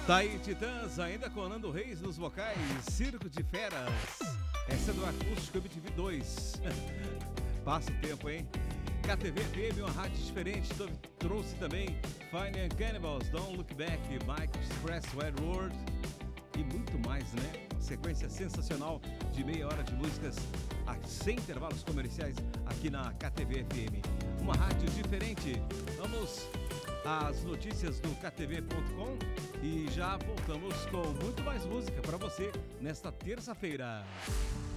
Tá aí, Titãs, ainda com Nando Reis nos vocais, Circo de Feras. Essa é do Acústico MTV 2. Passa o tempo, hein? KTV FM, uma rádio diferente, trouxe também Fine and Cannibals, Don't Look Back, Mike Express, Wide World e muito mais, né? Uma sequência sensacional de meia hora de músicas sem intervalos comerciais aqui na KTV FM. Uma rádio diferente. Vamos às notícias do ktv.com e já voltamos com muito mais música para você nesta terça-feira.